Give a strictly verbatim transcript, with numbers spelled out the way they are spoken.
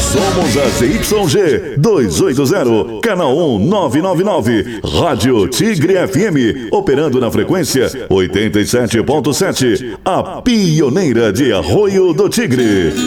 Somos a Z Y G duzentos e oitenta, canal um nove nove nove, Rádio Tigre F M, operando na frequência oitenta e sete ponto sete, a pioneira de Arroio do Tigre.